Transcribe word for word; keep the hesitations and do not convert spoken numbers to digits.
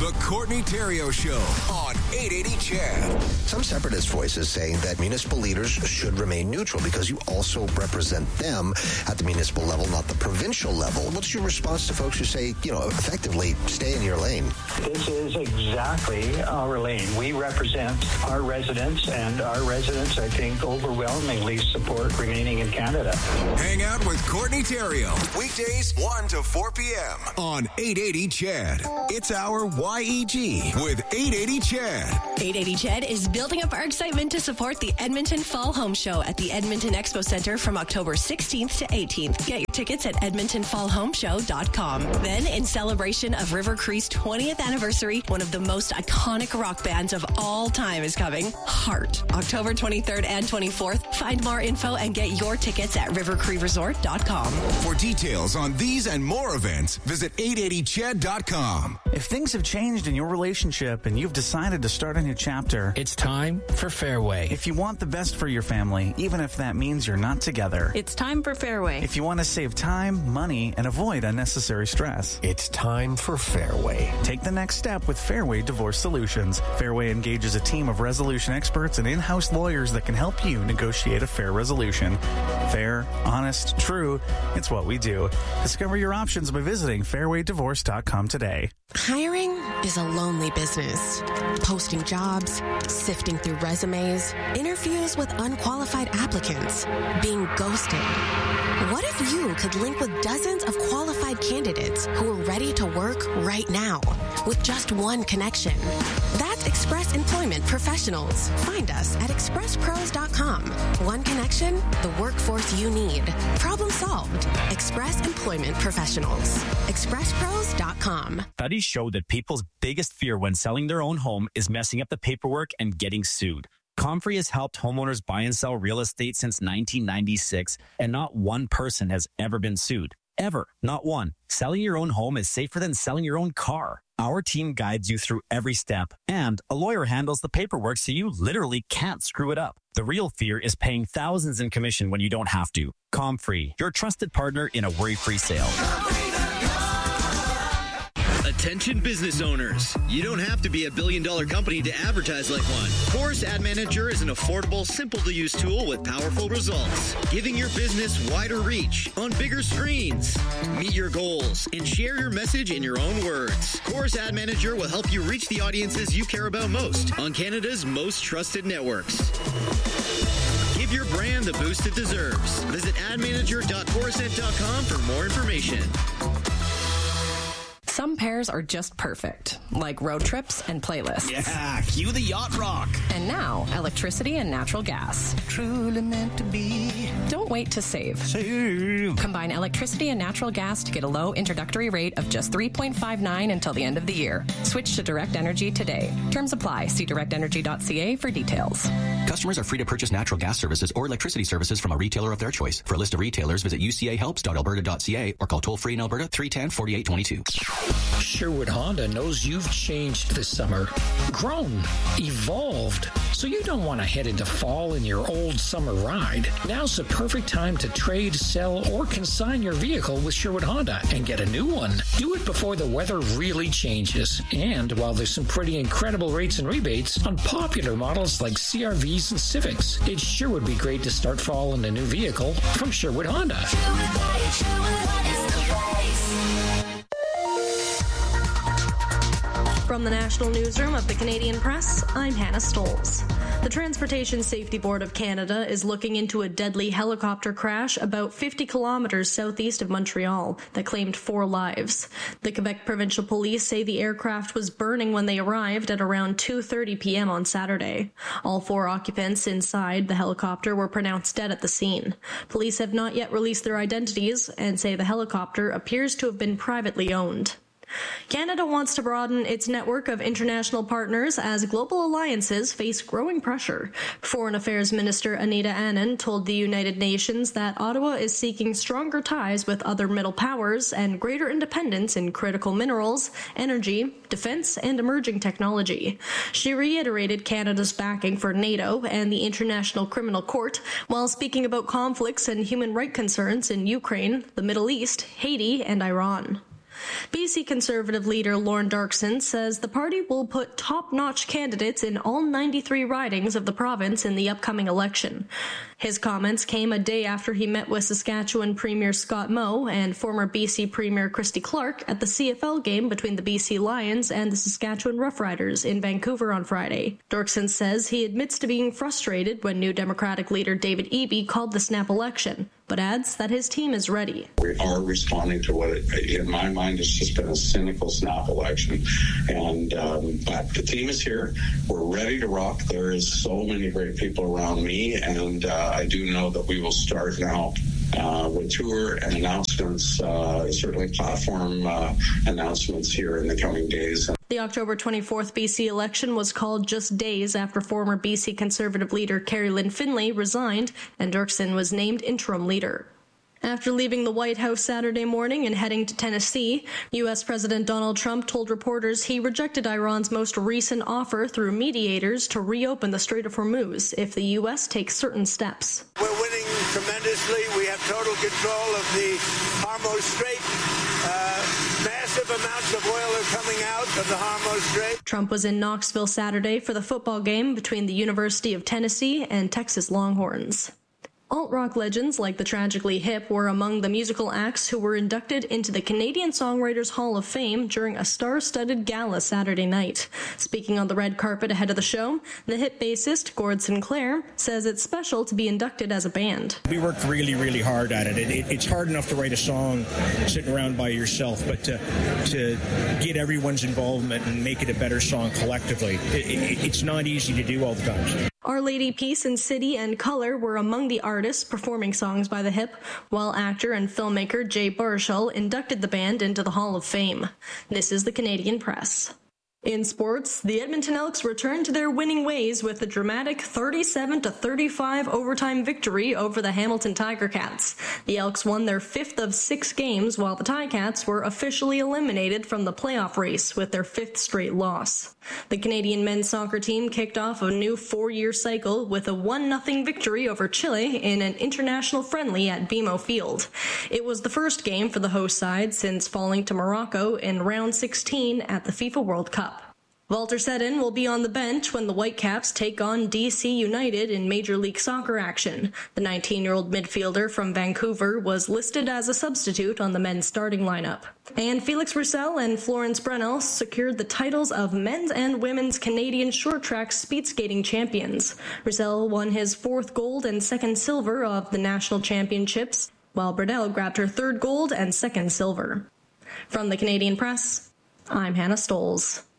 The Courtney Theriault Show on eight eighty C H E D. Some separatist voices saying that municipal leaders should remain neutral because you also represent them at the municipal level, not the provincial level. What's your response to folks who say, you know, effectively stay in your lane? This is exactly our lane. We represent our residents, and our residents, I think, overwhelmingly support remaining in Canada. Hang out with Courtney Theriault. Weekdays one to four p.m. on eight eighty C H E D. It's our Y E G with eight eighty C H E D. eight eighty C H E D is building up our excitement to support the Edmonton Fall Home Show at the Edmonton Expo Center from October sixteenth to eighteenth. Get your tickets at edmonton fall home show dot com. Then, in celebration of River Cree's twentieth anniversary, one of the most iconic rock bands of all time is coming, Heart. October twenty-third and twenty-fourth. Find more info and get your tickets at river cree resort dot com. For details on these and more events, visit eight eighty C H E D dot com. If things have changed in your relationship and you've decided to start a new chapter, it's time for Fairway. If you want the best for your family, even if that means you're not together, it's time for Fairway. If you want to save time, money, and avoid unnecessary stress, it's time for Fairway. Take the next step with Fairway Divorce Solutions. Fairway engages a team of resolution experts and in-house lawyers that can help you negotiate a fair resolution. Fair, honest, true, it's what we do. Discover your options by visiting fairway divorce dot com today. Hiring is a lonely business. Posting jobs, sifting through resumes, interviews with unqualified applicants, being ghosted. What if you could link with dozens of qualified candidates who are ready to work right now with just one connection? That's Express Employment Professionals. Find us at express pros dot com. One connection, the workforce you need. Problem solved. Express Employment Professionals. express pros dot com. Studies show that people's biggest fear when selling their own home is messing up the paperwork and getting sued. Comfrey has helped homeowners buy and sell real estate since nineteen ninety-six, and not one person has ever been sued. Ever. Not one. Selling your own home is safer than selling your own car. Our team guides you through every step, and a lawyer handles the paperwork so you literally can't screw it up. The real fear is paying thousands in commission when you don't have to. Comfrey, your trusted partner in a worry-free sale. Attention business owners. You don't have to be a billion dollar company to advertise like one. Chorus Ad Manager is an affordable, simple to use tool with powerful results, giving your business wider reach on bigger screens. Meet your goals and share your message in your own words. Chorus Ad Manager will help you reach the audiences you care about most on Canada's most trusted networks. Give your brand the boost it deserves. Visit ad manager dot chorusnet dot com for more information. Some pairs are just perfect, like road trips and playlists. Yeah, cue the yacht rock. And now, electricity and natural gas. Truly meant to be. Don't wait to save. Save. Combine electricity and natural gas to get a low introductory rate of just three point five nine until the end of the year. Switch to Direct Energy today. Terms apply. See direct energy dot c a for details. Customers are free to purchase natural gas services or electricity services from a retailer of their choice. For a list of retailers, visit u c a helps dot alberta dot c a or call toll-free in Alberta three one zero, four eight two two. Sherwood Honda knows you've changed this summer, grown, evolved, so you don't want to head into fall in your old summer ride. Now's the perfect time to trade, sell, or consign your vehicle with Sherwood Honda and get a new one. Do it before the weather really changes, and while there's some pretty incredible rates and rebates on popular models like C R Vs and Civics. It sure would be great to start fall in a new vehicle from Sherwood Honda. Sherwood, Sherwood is the place. From the National Newsroom of the Canadian Press, I'm Hannah Stolz. The Transportation Safety Board of Canada is looking into a deadly helicopter crash about fifty kilometers southeast of Montreal that claimed four lives. The Quebec Provincial Police say the aircraft was burning when they arrived at around two thirty p.m. on Saturday. All four occupants inside the helicopter were pronounced dead at the scene. Police have not yet released their identities and say the helicopter appears to have been privately owned. Canada wants to broaden its network of international partners as global alliances face growing pressure. Foreign Affairs Minister Anita Anand told the United Nations that Ottawa is seeking stronger ties with other middle powers and greater independence in critical minerals, energy, defense, and emerging technology. She reiterated Canada's backing for NATO and the International Criminal Court while speaking about conflicts and human rights concerns in Ukraine, the Middle East, Haiti, and Iran. B C Conservative leader Lorne Darkson says the party will put top-notch candidates in all ninety-three ridings of the province in the upcoming election. His comments came a day after he met with Saskatchewan Premier Scott Moe and former B C Premier Christy Clark at the C F L game between the B C Lions and the Saskatchewan Roughriders in Vancouver on Friday. Darkson says he admits to being frustrated when New Democratic leader David Eby called the snap election, but adds that his team is ready. We are responding to what, it, in my mind, has just been a cynical snap election. And um, but the team is here. We're ready to rock. There is so many great people around me, and uh, I do know that we will start now uh, with tour and announcements, uh, certainly platform uh, announcements here in the coming days. The October twenty-fourth B C election was called just days after former B C Conservative leader Carrie Lynn Finlay resigned and Dirksen was named interim leader. After leaving the White House Saturday morning and heading to Tennessee, U S President Donald Trump told reporters he rejected Iran's most recent offer through mediators to reopen the Strait of Hormuz if the U S takes certain steps. We're winning tremendously. We have total control of the Hormuz Strait. Uh, massive amounts of oil are coming out of the Hormuz Strait. Trump was in Knoxville Saturday for the football game between the University of Tennessee and Texas Longhorns. Alt-rock legends like the Tragically Hip were among the musical acts who were inducted into the Canadian Songwriters Hall of Fame during a star-studded gala Saturday night. Speaking on the red carpet ahead of the show, the Hip bassist, Gord Sinclair, says it's special to be inducted as a band. We worked really, really hard at it. it, it it's hard enough to write a song sitting around by yourself, but to, to get everyone's involvement and make it a better song collectively, it, it, it's not easy to do all the time. Our Lady Peace and City and Color were among the artists performing songs by the Hip, while actor and filmmaker Jay Baruchel inducted the band into the Hall of Fame. This is the Canadian Press. In sports, the Edmonton Elks returned to their winning ways with a dramatic thirty-seven to thirty-five overtime victory over the Hamilton Tiger Cats. The Elks won their fifth of six games, while the Ticats were officially eliminated from the playoff race with their fifth straight loss. The Canadian men's soccer team kicked off a new four-year cycle with a one nothing victory over Chile in an international friendly at B M O Field. It was the first game for the host side since falling to Morocco in round sixteen at the FIFA World Cup. Walter Sedin will be on the bench when the Whitecaps take on D C United in Major League Soccer action. The nineteen-year-old midfielder from Vancouver was listed as a substitute on the men's starting lineup. And Felix Roussel and Florence Brennel secured the titles of men's and women's Canadian short track speed skating champions. Roussel won his fourth gold and second silver of the national championships, while Brennel grabbed her third gold and second silver. From the Canadian Press, I'm Hannah Stolz.